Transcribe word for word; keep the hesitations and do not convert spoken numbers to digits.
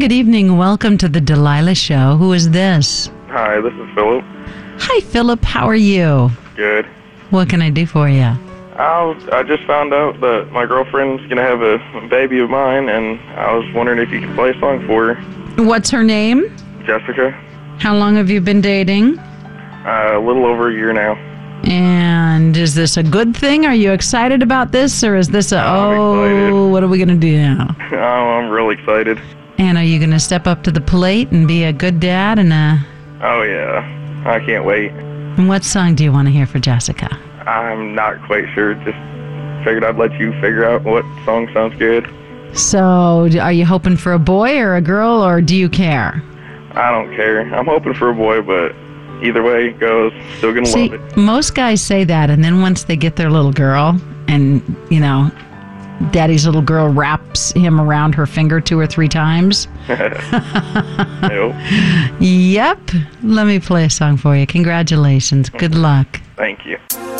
good evening. Welcome to the Delilah Show. Who is this? Hi, this is Philip. Hi, Philip. How are you? Good. What can I do for you? I, was, I just found out that my girlfriend's going to have a baby of mine, and I was wondering if you could play a song for her. What's her name? Jessica. How long have you been dating? Uh, a little over a year now. And is this a good thing? Are you excited about this, or is this a, I'm oh, excited. what are we going to do now? Oh, I'm real excited. And are you going to step up to the plate and be a good dad? And a, Oh, yeah. I can't wait. and what song do you want to hear for Jessica? I'm not quite sure. Just figured I'd let you figure out what song sounds good. So, are you hoping for a boy or a girl, or do you care? I don't care. I'm hoping for a boy, but either way it goes, still going to See, love it. most guys say that, and then once they get their little girl, and, you know, daddy's little girl wraps him around her finger two or three times. Nope. Yep. Let me play a song for you. Congratulations. Good luck. Thank you.